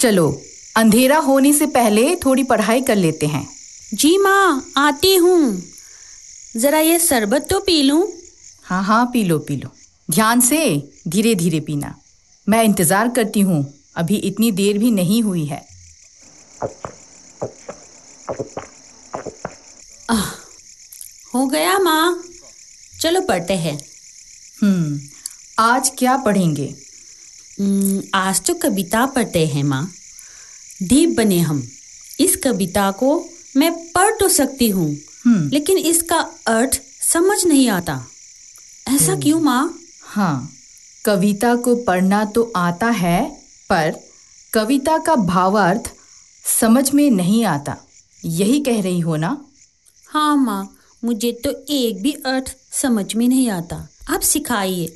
चलो अंधेरा होने से पहले थोड़ी पढ़ाई कर लेते हैं। जी माँ, आती हूँ। जरा ये शरबत तो पी लूँ। हाँ पी लो। ध्यान से, धीरे धीरे पीना। मैं इंतजार करती हूँ, अभी इतनी देर भी नहीं हुई है। हो गया माँ, चलो पढ़ते हैं। आज क्या पढ़ेंगे? आज तो कविता पढ़ते हैं माँ। दीप बने हम। इस कविता को मैं पढ़ तो सकती हूँ, लेकिन इसका अर्थ समझ नहीं आता। ऐसा क्यों माँ? हाँ, कविता को पढ़ना तो आता है, पर कविता का भावार्थ समझ में नहीं आता, यही कह रही हो ना? हाँ माँ, मुझे तो एक भी अर्थ समझ में नहीं आता, आप सिखाइए।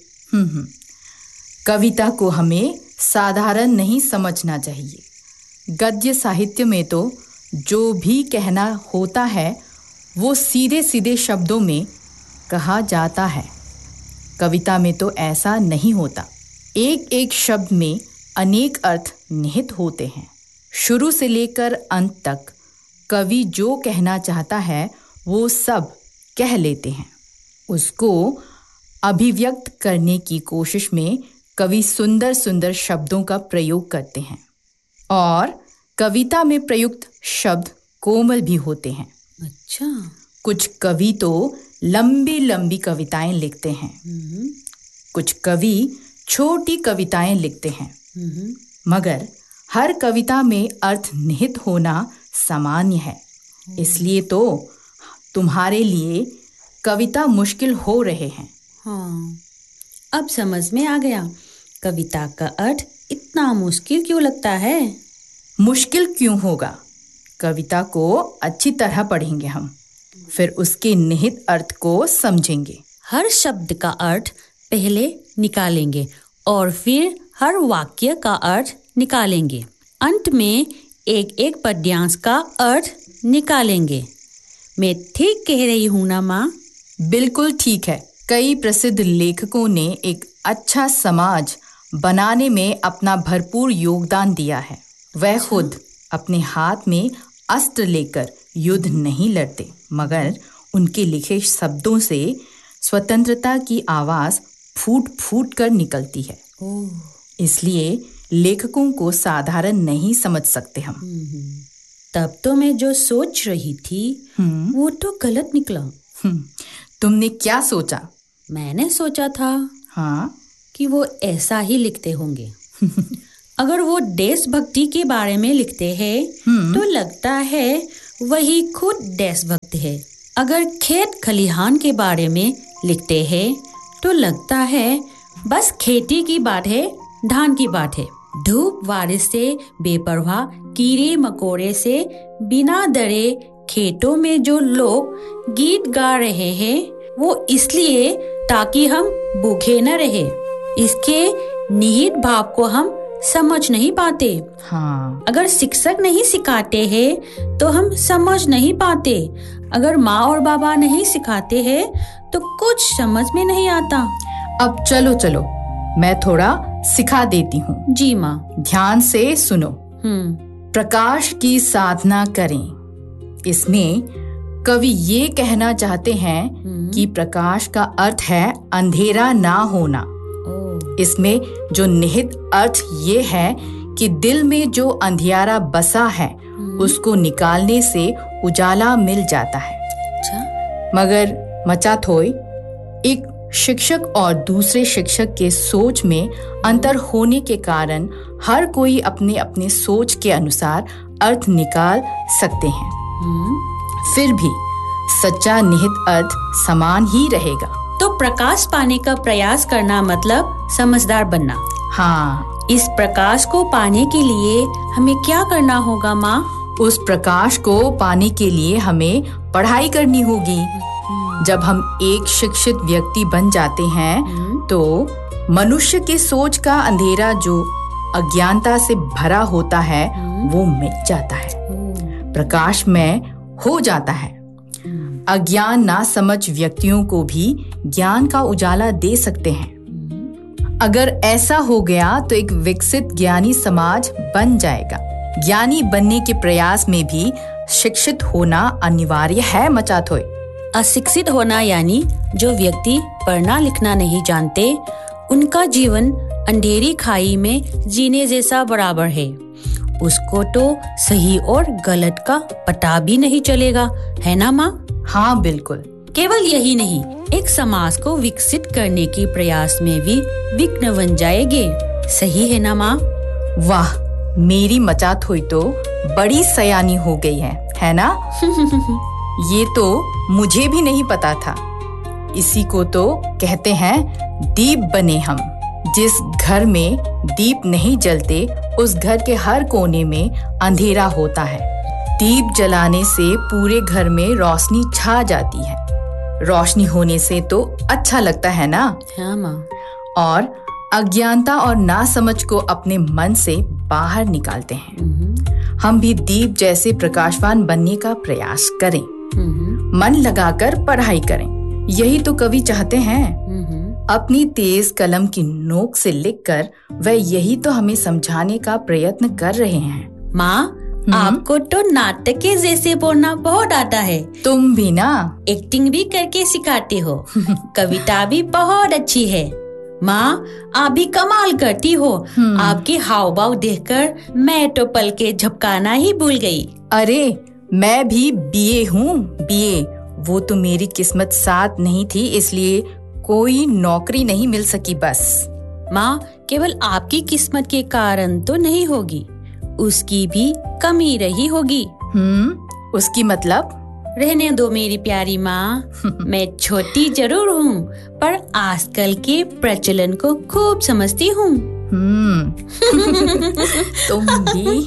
कविता को हमें साधारण नहीं समझना चाहिए। गद्य साहित्य में तो जो भी कहना होता है वो सीधे सीधे शब्दों में कहा जाता है। कविता में तो ऐसा नहीं होता। एक एक शब्द में अनेक अर्थ निहित होते हैं। शुरू से लेकर अंत तक कवि जो कहना चाहता है वो सब कह लेते हैं। उसको अभिव्यक्त करने की कोशिश में कवि सुंदर सुंदर शब्दों का प्रयोग करते हैं, और कविता में प्रयुक्त शब्द कोमल भी होते हैं। अच्छा। कुछ कवि तो लंबी लंबी कविताएं लिखते हैं, कुछ कवि छोटी कविताएं लिखते हैं, मगर हर कविता में अर्थ निहित होना सामान्य है। इसलिए तो तुम्हारे लिए कविता मुश्किल हो रहे हैं। हाँ, अब समझ में आ गया। कविता का अर्थ इतना मुश्किल क्यों लगता है? मुश्किल क्यों होगा? कविता को अच्छी तरह पढ़ेंगे हम, फिर उसके निहित अर्थ को समझेंगे। हर शब्द का अर्थ पहले निकालेंगे और फिर हर वाक्य का अर्थ निकालेंगे। अंत में एक एक पद्यांश का अर्थ निकालेंगे। मैं ठीक कह रही हूँ ना माँ? बिल्कुल ठीक है। कई प्रसिद्ध लेखकों ने एक अच्छा समाज बनाने में अपना भरपूर योगदान दिया है। वह खुद अपने हाथ में अस्त्र लेकर युद्ध नहीं लड़ते, मगर उनके लिखे शब्दों से स्वतंत्रता की आवाज फूट फूट कर निकलती है। इसलिए लेखकों को साधारण नहीं समझ सकते हम। तब तो मैं जो सोच रही थी वो तो गलत निकला। तुमने क्या सोचा? मैंने सोचा था कि वो ऐसा ही लिखते होंगे। अगर वो देशभक्ति के बारे में लिखते हैं तो लगता है वही खुद देशभक्त है। अगर खेत खलिहान के बारे में लिखते हैं तो लगता है बस खेती की बात है, धान की बात है। धूप बारिश से बेपरवाह, कीड़े मकोड़े से बिना डरे खेतों में जो लोग गीत गा रहे हैं वो इसलिए ताकि हम भूखे न रहे। इसके निहित भाव को हम समझ नहीं पाते। अगर शिक्षक नहीं सिखाते हैं तो हम समझ नहीं पाते। अगर माँ और बाबा नहीं सिखाते हैं तो कुछ समझ में नहीं आता। अब चलो मैं थोड़ा सिखा देती हूँ। जी माँ। ध्यान से सुनो। प्रकाश की साधना करें। इसमें कवि ये कहना चाहते हैं कि प्रकाश का अर्थ है अंधेरा ना होना। इसमें जो निहित अर्थ ये है कि दिल में जो अंधियारा बसा है उसको निकालने से उजाला मिल जाता है। मगर मचाथोई, एक शिक्षक और दूसरे शिक्षक के सोच में अंतर होने के कारण हर कोई अपने अपने सोच के अनुसार अर्थ निकाल सकते हैं। फिर भी सच्चा निहित अर्थ समान ही रहेगा। तो प्रकाश पाने का प्रयास करना मतलब समझदार बनना। हाँ। इस प्रकाश को पाने के लिए हमें क्या करना होगा माँ? उस प्रकाश को पाने के लिए हमें पढ़ाई करनी होगी। जब हम एक शिक्षित व्यक्ति बन जाते हैं तो मनुष्य के सोच का अंधेरा जो अज्ञानता से भरा होता है वो मिट जाता है, प्रकाशमय हो जाता है। अज्ञान ना समझ व्यक्तियों को भी ज्ञान का उजाला दे सकते हैं। अगर ऐसा हो गया तो एक विकसित ज्ञानी समाज बन जाएगा। ज्ञानी बनने के प्रयास में भी शिक्षित होना अनिवार्य है मचाथोय। अशिक्षित होना यानी जो व्यक्ति पढ़ना लिखना नहीं जानते, उनका जीवन अंधेरी खाई में जीने जैसा बराबर है। उसको तो सही और गलत का पता भी नहीं चलेगा, है ना माँ? हाँ बिल्कुल। केवल यही नहीं, एक समाज को विकसित करने के प्रयास में भी विघ्न बन जाएंगे। सही है ना माँ? वाह, मेरी मचाथोय तो बड़ी सयानी हो गई है ना? ये तो मुझे भी नहीं पता था। इसी को तो कहते हैं दीप बने हम। जिस घर में दीप नहीं जलते, उस घर के हर कोने में अंधेरा होता है। दीप जलाने से पूरे घर में रोशनी छा जाती है। रोशनी होने से तो अच्छा लगता है ना? हाँ माँ। और अज्ञानता और नासमझ को अपने मन से बाहर निकालते हैं। हम भी दीप जैसे प्रकाशवान बनने का प्रयास करें। मन लगाकर पढ़ाई करें। यही तो कवि चाहते हैं। अपनी तेज कलम की नोक से लिखकर वह यही तो हमें समझाने का प्रयत्न कर रहे हैं। माँ, आपको तो नाटक के जैसे बोलना बहुत आता है। तुम भी ना एक्टिंग भी करके सिखाते हो। कविता भी बहुत अच्छी है। माँ, आप भी कमाल करती हो। आपके हाव भाव देखकर मैं तो पल के झपकाना ही भूल गई। अरे मैं भी बीए हूँ, बीए। वो तो मेरी किस्मत साथ नहीं थी, इसलिए कोई नौकरी नहीं मिल सकी बस। माँ, केवल आपकी किस्मत के कारण तो नहीं होगी, उसकी भी कमी रही होगी। उसकी मतलब? रहने दो मेरी प्यारी माँ। मैं छोटी जरूर हूँ, पर आजकल के प्रचलन को खूब समझती हूँ। तुम भी।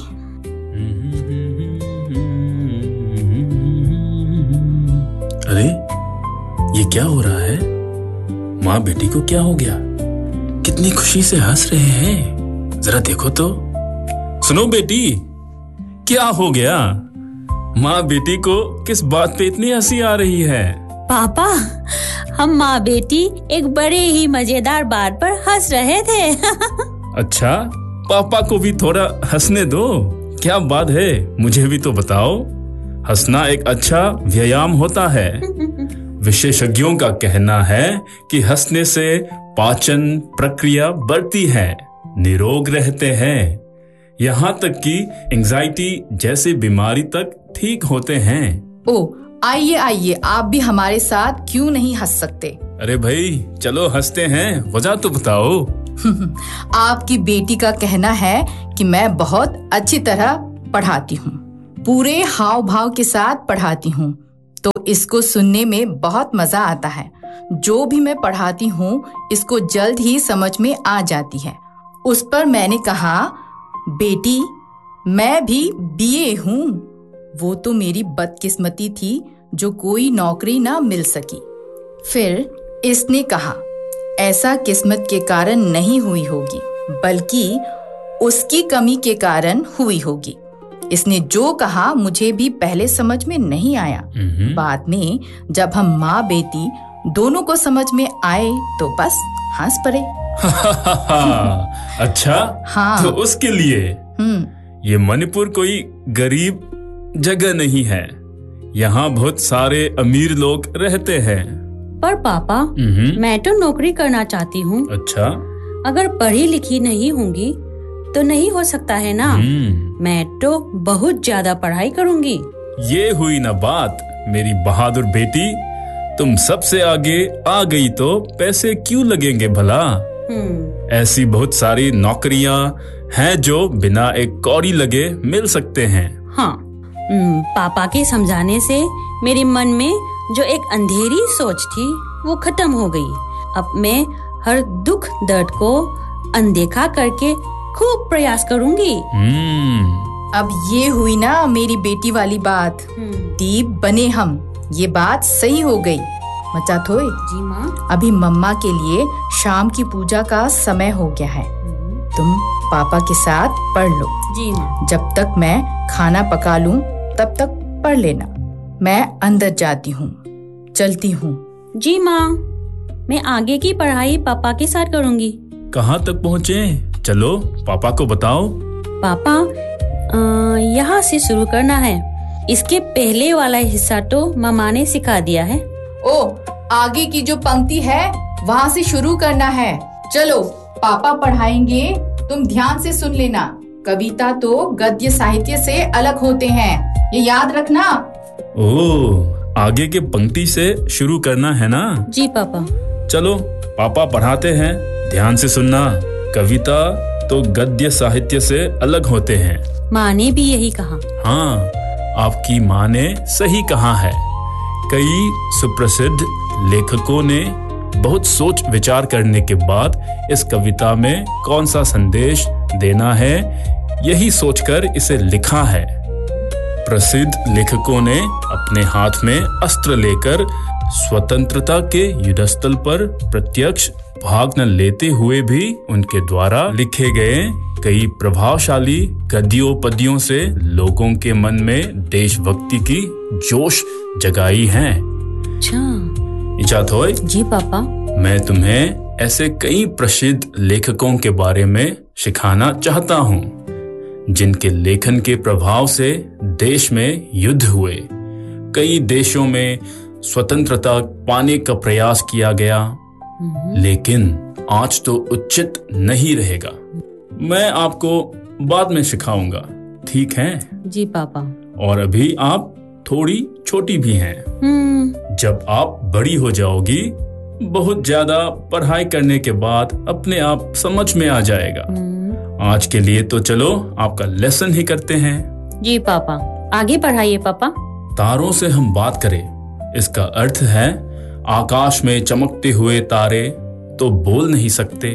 अरे ये क्या हो रहा है? माँ बेटी को क्या हो गया? कितनी खुशी से हंस रहे हैं, जरा देखो तो। सुनो बेटी, क्या हो गया? माँ बेटी को किस बात पे इतनी हंसी आ रही है? पापा, हम माँ बेटी एक बड़े ही मजेदार बात पर हंस रहे थे। अच्छा, पापा को भी थोड़ा हंसने दो। क्या बात है, मुझे भी तो बताओ। हंसना एक अच्छा व्यायाम होता है। विशेषज्ञों का कहना है कि हंसने से पाचन प्रक्रिया बढ़ती है, निरोग रहते हैं, यहाँ तक कि एंजाइटी जैसी बीमारी तक ठीक होते हैं। ओ, आइए आइए, आप भी हमारे साथ क्यों नहीं हंस सकते? अरे भाई चलो हंसते हैं, वजह तो बताओ। आपकी बेटी का कहना है कि मैं बहुत अच्छी तरह पढ़ाती हूँ, पूरे हाव भाव के साथ पढ़ाती हूँ, तो इसको सुनने में बहुत मजा आता है। जो भी मैं पढ़ाती हूँ इसको जल्द ही समझ में आ जाती है। उस पर मैंने कहा, बेटी मैं भी बीए हूँ। वो तो मेरी बदकिस्मती थी जो कोई नौकरी ना मिल सकी। फिर इसने कहा, ऐसा किस्मत के कारण नहीं हुई होगी, बल्कि उसकी कमी के कारण हुई होगी। इसने जो कहा मुझे भी पहले समझ में नहीं आया। बाद में जब हम माँ बेटी दोनों को समझ में आए तो बस हंस पड़े। अच्छा, हाँ। तो उसके लिए ये मणिपुर कोई गरीब जगह नहीं है, यहाँ बहुत सारे अमीर लोग रहते हैं। पर पापा, मैं तो नौकरी करना चाहती हूँ। अच्छा, अगर पढ़ी लिखी नहीं होंगी तो नहीं हो सकता है ना। मैं तो बहुत ज्यादा पढ़ाई करूँगी। ये हुई ना बात मेरी बहादुर बेटी। तुम सबसे आगे आ गई तो पैसे क्यों लगेंगे भला? ऐसी बहुत सारी नौकरियां हैं जो बिना एक कौड़ी लगे मिल सकते हैं। हाँ, पापा के समझाने से मेरे मन में जो एक अंधेरी सोच थी वो खत्म हो गई। अब मैं हर दुख दर्द को अनदेखा करके खूब प्रयास करूंगी। अब ये हुई ना मेरी बेटी वाली बात। दीप बने हम, ये बात सही हो गई। मचाथोय जी माँ। अभी मम्मा के लिए शाम की पूजा का समय हो गया है। तुम पापा के साथ पढ़ लो। जी माँ। जब तक मैं खाना पका लूं तब तक पढ़ लेना। मैं अंदर जाती हूँ, चलती हूँ। जी माँ, मैं आगे की पढ़ाई पापा के साथ करूँगी। कहाँ तक पहुँचे? चलो पापा को बताओ। पापा, यहाँ से शुरू करना है। इसके पहले वाला हिस्सा तो मामा ने सिखा दिया है। ओ, आगे की जो पंक्ति है वहाँ से शुरू करना है। चलो पापा पढ़ाएंगे, तुम ध्यान से सुन लेना। कविता तो गद्य साहित्य से अलग होते हैं, ये याद रखना। ओह, आगे के पंक्ति से शुरू करना है ना? जी पापा। चलो पापा पढ़ाते हैं, ध्यान से सुनना। कविता तो गद्य साहित्य से अलग होते हैं। माँ ने भी यही कहा। हाँ, आपकी माँ ने सही कहा है। कई सुप्रसिद्ध लेखकों ने बहुत सोच विचार करने के बाद इस कविता में कौन सा संदेश देना है, यही सोचकर इसे लिखा है। प्रसिद्ध लेखकों ने अपने हाथ में अस्त्र लेकर स्वतंत्रता के युद्धस्थल पर प्रत्यक्ष भाग न लेते हुए भी उनके द्वारा लिखे गए कई प्रभावशाली गद्यों पद्यों से लोगों के मन में देशभक्ति की जोश जगाई है। अच्छा। इजात होए? जी पापा। मैं तुम्हें ऐसे कई प्रसिद्ध लेखकों के बारे में सिखाना चाहता हूँ, जिनके लेखन के प्रभाव से देश में युद्ध हुए, कई देशों में स्वतंत्रता पाने का प्रयास किया गया, लेकिन आज तो उचित नहीं रहेगा। मैं आपको बाद में सिखाऊंगा, ठीक है? जी पापा। और अभी आप थोड़ी छोटी भी हैं। जब आप बड़ी हो जाओगी, बहुत ज्यादा पढ़ाई करने के बाद अपने आप समझ में आ जाएगा। आज के लिए तो चलो आपका लेसन ही करते हैं। जी पापा, आगे पढ़ाइए पापा। तारों से हम बात करें, इसका अर्थ है आकाश में चमकते हुए तारे तो बोल नहीं सकते,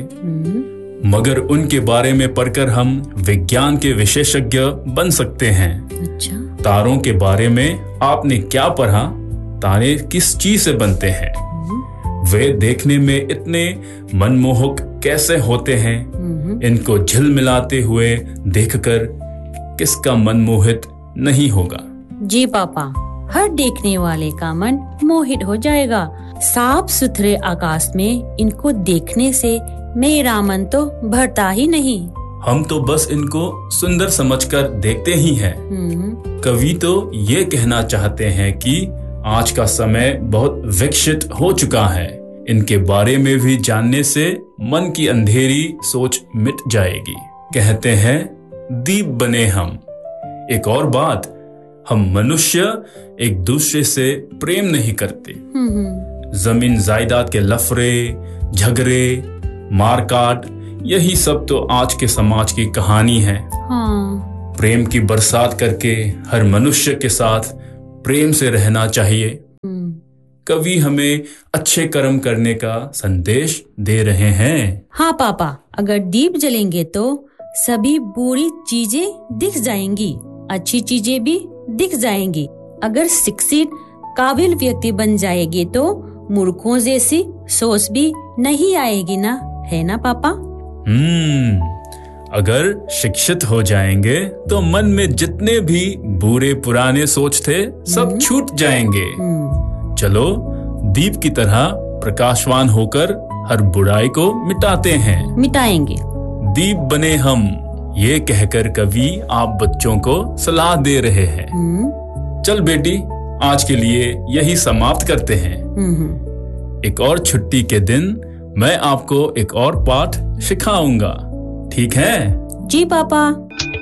मगर उनके बारे में पढ़कर हम विज्ञान के विशेषज्ञ बन सकते हैं। अच्छा। तारों के बारे में आपने क्या पढ़ा? तारे किस चीज से बनते हैं? वे देखने में इतने मनमोहक कैसे होते हैं? इनको झिलमिलाते हुए देखकर किसका मन मोहित नहीं होगा? जी पापा, हर देखने वाले का मन मोहित हो जाएगा। साफ सुथरे आकाश में इनको देखने से मेरा मन तो भरता ही नहीं। हम तो बस इनको सुंदर समझकर देखते ही हैं। कवि तो ये कहना चाहते हैं कि आज का समय बहुत विकसित हो चुका है, इनके बारे में भी जानने से मन की अंधेरी सोच मिट जाएगी। कहते हैं दीप बने हम। एक और बात, हम मनुष्य एक दूसरे से प्रेम नहीं करते। जमीन जायदाद के लफड़े, झगड़े, मारकाट, यही सब तो आज के समाज की कहानी है। हाँ। प्रेम की बरसात करके हर मनुष्य के साथ प्रेम से रहना चाहिए। कवि हमें अच्छे कर्म करने का संदेश दे रहे हैं। हाँ पापा, अगर दीप जलेंगे तो सभी बुरी चीजें दिख जाएंगी, अच्छी चीजें भी दिख जाएंगी। अगर शिक्षित काबिल व्यक्ति बन जाएगी तो मूर्खों जैसी सोच भी नहीं आएगी ना, है ना पापा? अगर शिक्षित हो जाएंगे तो मन में जितने भी बुरे पुराने सोच थे सब छूट जाएंगे। चलो दीप की तरह प्रकाशवान होकर हर बुराई को मिटाते हैं। मिटाएंगे। दीप बने हम, ये कहकर कवि आप बच्चों को सलाह दे रहे हैं। चल बेटी, आज के लिए यही समाप्त करते हैं। एक और छुट्टी के दिन मैं आपको एक और पाठ सिखाऊंगा, ठीक है? जी पापा।